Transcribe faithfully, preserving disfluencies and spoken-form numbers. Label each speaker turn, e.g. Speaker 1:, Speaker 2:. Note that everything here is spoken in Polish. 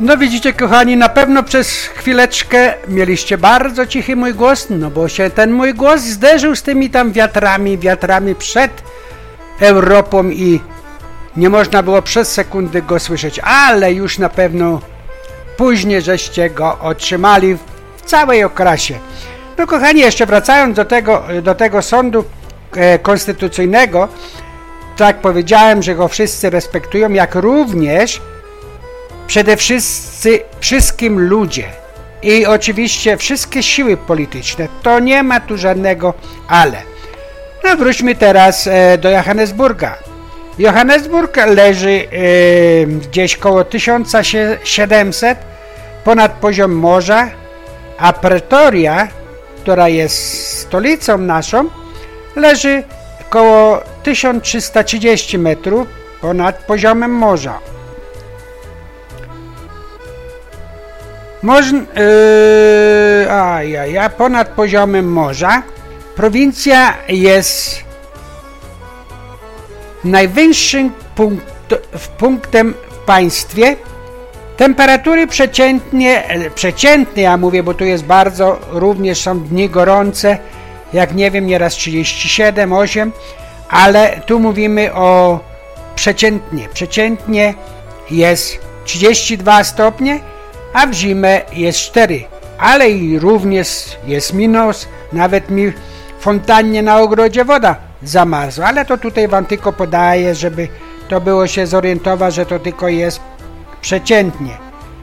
Speaker 1: No widzicie, kochani, na pewno przez chwileczkę mieliście bardzo cichy mój głos, no bo się ten mój głos zderzył z tymi tam wiatrami, wiatrami przed Europą i nie można było przez sekundy go słyszeć, ale już na pewno później żeście go otrzymali w całej okrasie. No kochani, jeszcze wracając do tego, do tego sądu e, konstytucyjnego, tak powiedziałem, że go wszyscy respektują, jak również przede wszystkim, wszystkim ludzie i oczywiście wszystkie siły polityczne. To nie ma tu żadnego ale. No wróćmy teraz e, do Johannesburga. Johannesburg leży e, gdzieś koło tysiąc siedemset ponad poziom morza, a Pretoria, która jest stolicą naszą, leży koło tysiąc trzysta trzydzieści metrów ponad poziomem morza. Można, yy, a ja, ja ponad poziomem morza. Prowincja jest najwyższym punkt, punktem w państwie. Temperatury przeciętnie, przeciętnie ja mówię, bo tu jest bardzo, również są dni gorące, jak nie wiem, nieraz trzydzieści siedem, osiem, ale tu mówimy o przeciętnie. Przeciętnie jest trzydzieści dwa stopnie, a w zimę jest cztery, ale i również jest minus, nawet mi w fontannie na ogrodzie woda zamarzła, ale to tutaj wam tylko podaję, żeby to było się zorientować, że to tylko jest przeciętnie.